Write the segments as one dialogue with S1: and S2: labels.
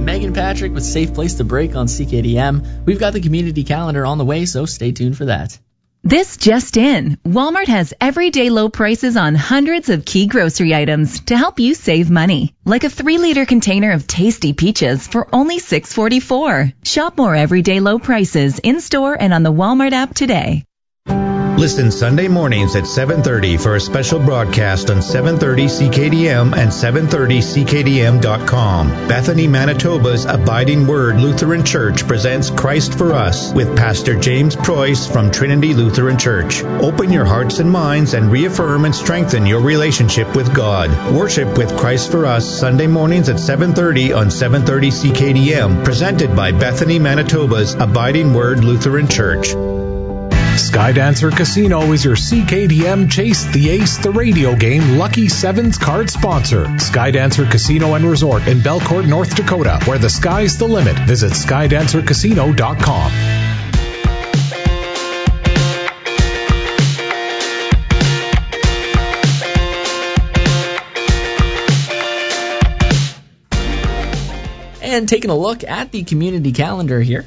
S1: Megan Patrick with Safe Place to Break on CKDM. We've got the community calendar on the way, so stay tuned for that.
S2: This just in. Walmart has everyday low prices on hundreds of key grocery items to help you save money. Like a 3-liter container of tasty peaches for only $6.44. Shop more everyday low prices in-store and on the Walmart app today.
S3: Listen Sunday mornings at 7:30 for a special broadcast on 730 CKDM and 730CKDM.com. Bethany, Manitoba's Abiding Word Lutheran Church presents Christ for Us with Pastor James Preuss from Trinity Lutheran Church. Open your hearts and minds and reaffirm and strengthen your relationship with God. Worship with Christ for Us Sunday mornings at 7:30 on 730 CKDM, presented by Bethany, Manitoba's Abiding Word Lutheran Church.
S4: Skydancer Casino is your CKDM Chase the Ace the radio game Lucky Sevens card sponsor. Skydancer Casino and Resort in Belcourt, North Dakota, where the sky's the limit. Visit skydancercasino.com.
S1: And taking a look at the community calendar here.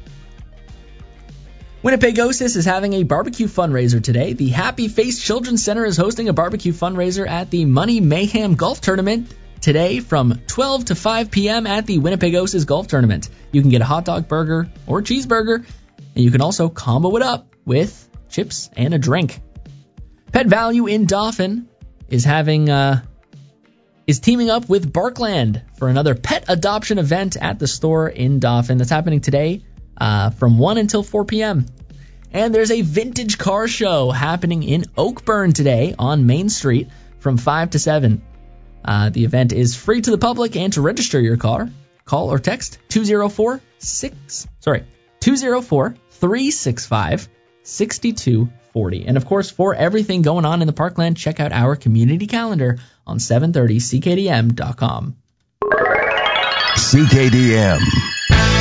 S1: Winnipegosis is having a barbecue fundraiser today. The Happy Face Children's Center is hosting a barbecue fundraiser at the Money Mayhem Golf Tournament today from 12 to 5 p.m. at the Winnipegosis Golf Tournament. You can get a hot dog, burger, or cheeseburger, and you can also combo it up with chips and a drink. Pet Value in Dauphin is teaming up with Barkland for another pet adoption event at the store in Dauphin. That's happening today from 1 until 4 p.m. And there's a vintage car show happening in Oakburn today on Main Street from 5 to 7. The event is free to the public, and to register your car, call or text 204-365-6240. And of course, for everything going on in the Parkland, check out our community calendar on 730CKDM.com.
S5: CKDM.